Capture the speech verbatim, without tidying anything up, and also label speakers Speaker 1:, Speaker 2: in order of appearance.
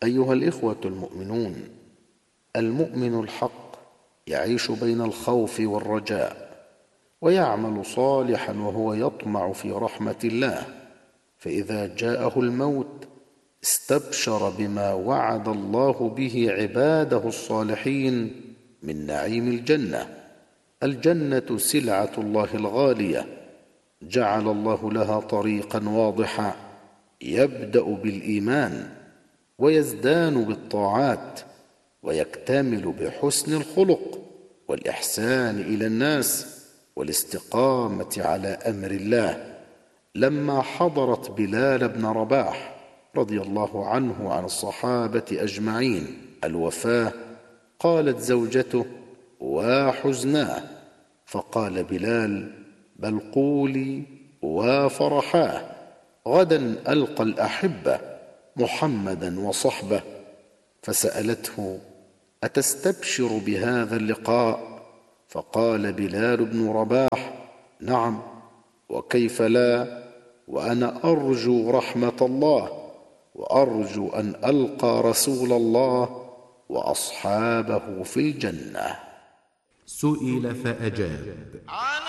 Speaker 1: أيها الإخوة المؤمنون، المؤمن الحق يعيش بين الخوف والرجاء، ويعمل صالحا وهو يطمع في رحمة الله، فإذا جاءه الموت استبشر بما وعد الله به عباده الصالحين من نعيم الجنة. الجنة سلعة الله الغالية، جعل الله لها طريقا واضحا، يبدأ بالإيمان ويزدان بالطاعات ويكتمل بحسن الخلق والإحسان إلى الناس والاستقامة على أمر الله. لما حضرت بلال بن رباح رضي الله عنه وعن الصحابة أجمعين الوفاة، قالت زوجته: وحزناه. فقال بلال: بل قولي وفرحاه، غدا ألقى الأحبة محمدا وصحبه. فسألته: أتستبشر بهذا اللقاء؟ فقال بلال بن رباح: نعم، وكيف لا، وأنا أرجو رحمة الله، وأرجو أن ألقى رسول الله وأصحابه في الجنة.
Speaker 2: سئل فأجاب: